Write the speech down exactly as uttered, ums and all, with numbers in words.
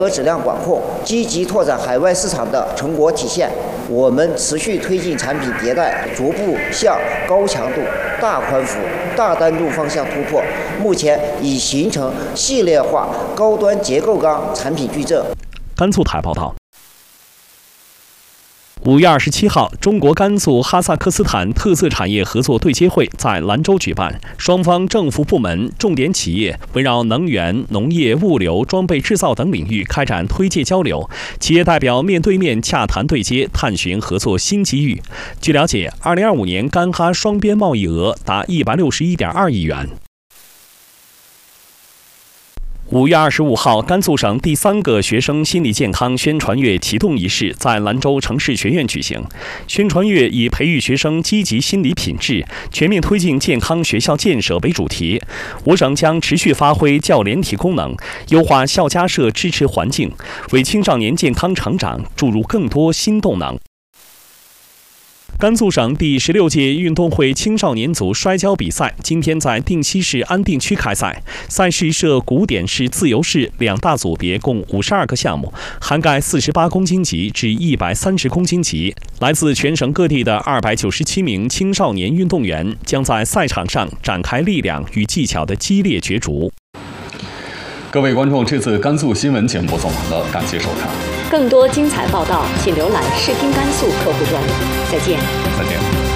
和质量管控，积极拓展海外市场的成果体现。我们持续推进产品迭代，逐步向高强度、大宽幅、大单度方向突破。目前已形成系列化高端结构钢产品矩阵。 甘肃台报道。五月二十七号，中国甘肃哈萨克斯坦特色产业合作对接会在兰州举办，双方政府部门、重点企业围绕能源、农业、物流、装备制造等领域开展推介交流，企业代表面对面洽谈对接，探寻合作新机遇。据了解，二零二五年甘哈双边贸易额达一百六十一点二亿元。五月二十五号，甘肃省第三个学生心理健康宣传月启动仪式在兰州城市学院举行。宣传月以培育学生积极心理品质、全面推进健康学校建设为主题。我省将持续发挥教联体功能，优化校家社支持环境，为青少年健康成长注入更多新动能。甘肃省第十六届运动会青少年组摔跤比赛今天在定西市安定区开赛，赛事设古典式、自由式两大组别，共五十二个项目，涵盖四十八公斤级至一百三十公斤级。来自全省各地的二百九十七名青少年运动员将在赛场上展开力量与技巧的激烈角逐。 各位观众，这次甘肃新闻节目播送完了，感谢收看。 更多精彩报道，请浏览视听甘肃客户端。再见。 再见。